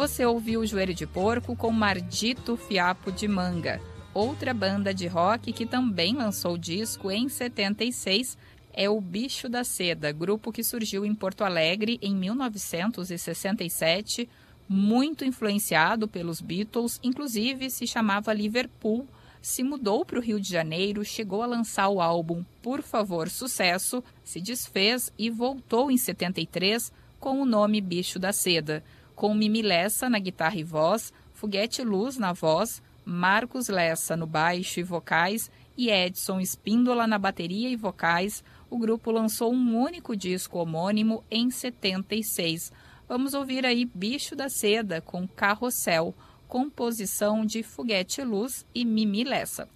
você ouviu Joelho de Porco com Mardito Fiapo de Manga. Outra banda de rock que também lançou disco em 76 é o Bicho da Seda, grupo que surgiu em Porto Alegre em 1967, muito influenciado pelos Beatles, inclusive se chamava Liverpool, se mudou para o Rio de Janeiro, chegou a lançar o álbum Por Favor Sucesso, se desfez e voltou em 73 com o nome Bicho da Seda, com Mimi Lessa na guitarra e voz, Foguete Luz na voz, Marcos Lessa no baixo e vocais e Edson Espíndola na bateria e vocais. O grupo lançou um único disco homônimo em 76. Vamos ouvir aí Bicho da Seda com Carrossel, composição de Foguete Luz e Mimi Lessa.